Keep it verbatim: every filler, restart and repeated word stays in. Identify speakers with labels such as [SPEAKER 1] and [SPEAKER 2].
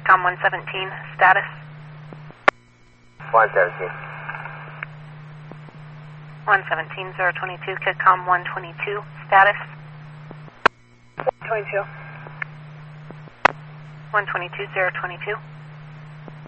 [SPEAKER 1] Kidcom one seventeen, status.
[SPEAKER 2] one seventeen.
[SPEAKER 1] one seventeen, zero twenty-two, Kidcom one twenty-two, status.
[SPEAKER 3] twenty-two.
[SPEAKER 1] one twenty-two, zero twenty-two.